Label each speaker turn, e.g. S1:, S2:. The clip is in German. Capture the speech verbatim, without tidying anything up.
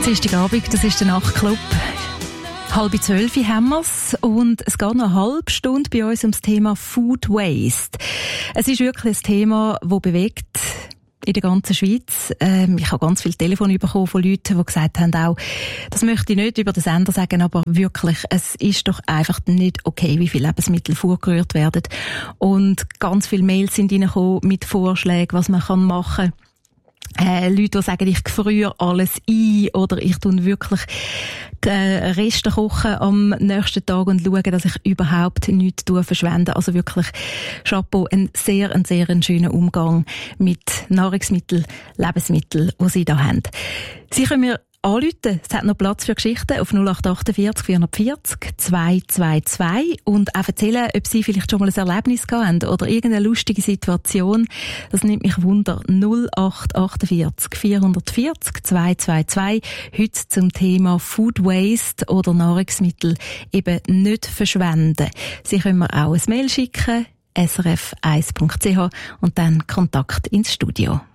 S1: Dienstagabend, das ist der Nachtclub. Halb zwölf haben wir's und es geht noch eine halbe Stunde bei uns ums Thema Food Waste. Es ist wirklich ein Thema, das bewegt in der ganzen Schweiz. Ähm, ich habe ganz viele Telefone bekommen von Leuten, die gesagt haben auch, das möchte ich nicht über den Sender sagen, aber wirklich, es ist doch einfach nicht okay, wie viele Lebensmittel vorgerührt werden. Und ganz viele Mails sind reingekommen mit Vorschlägen, was man machen kann. Äh, Leute, die sagen, ich gefriere alles ein oder ich tue wirklich äh, Reste kochen am nächsten Tag und schaue, dass ich überhaupt nichts verschwende. Also wirklich Chapeau, ein sehr, ein sehr ein schöner Umgang mit Nahrungsmitteln, Lebensmitteln, die Sie da haben. Sie können mir anrufen. Es hat noch Platz für Geschichten auf null acht achtundvierzig vierhundertvierzig zweihundertzweiundzwanzig und auch erzählen, ob Sie vielleicht schon mal ein Erlebnis gehabt haben oder irgendeine lustige Situation. Das nimmt mich Wunder. null acht achtundvierzig vierhundertvierzig zweihundertzweiundzwanzig. Heute zum Thema Food Waste oder Nahrungsmittel eben nicht verschwenden. Sie können mir auch ein Mail schicken, s r f eins punkt c h und dann Kontakt ins Studio.